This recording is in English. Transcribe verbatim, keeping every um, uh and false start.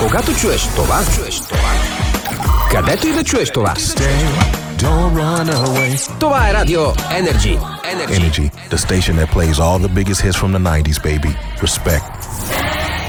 Когато чуеш това, чуеш това. Където и да чуеш това. Stay, don't run away. Това е Радио Energy. Energy, the station that plays all the biggest hits from the nineties, baby. Respect.